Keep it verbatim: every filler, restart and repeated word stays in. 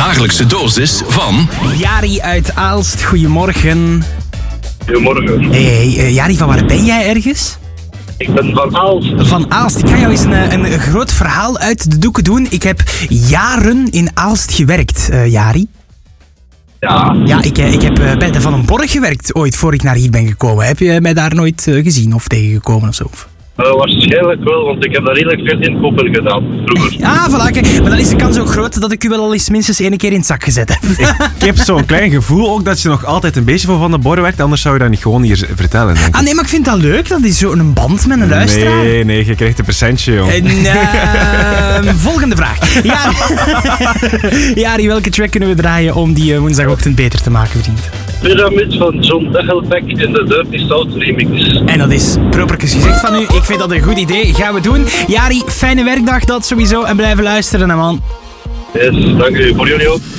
dagelijkse dosis van... Jari uit Aalst, goedemorgen. Goedemorgen. Hey, uh, Jari, van waar ben jij ergens? Ik ben van Aalst. Van Aalst. Ik ga jou eens een, een groot verhaal uit de doeken doen. Ik heb jaren in Aalst gewerkt, uh, Jari. Ja. Ja, ik, ik heb uh, bij de Van den Borg gewerkt ooit, voor ik naar hier ben gekomen. Heb je mij daar nooit uh, gezien of tegengekomen of zo? Uh, waarschijnlijk wel, want ik heb daar redelijk veel inkopen gedaan vroeger. Ja, voilà. Kijk, maar dan is de kans ook groot dat ik u wel al eens minstens één keer in het zak gezet heb. Ik heb zo'n klein gevoel ook dat je nog altijd een beetje van Van den Borg werkt, anders zou je dat niet gewoon hier vertellen. Denk ik. Ah nee, maar ik vind dat leuk. Dat is zo'n band met een luisteraar. Nee, nee, je krijgt een percentje, joh. En, uh, volgende vraag. Jari, Jari, welke track kunnen we draaien om die uh, woensdagochtend beter te maken, vriend? Pyramid van John Dechelbeck in de Dirty South remix. En dat is propertjes gezegd van u. Ik vind dat een goed idee. Gaan we doen. Jari, fijne werkdag dat sowieso. En blijven luisteren, hè, man. Yes, dank u. Voor jullie ook.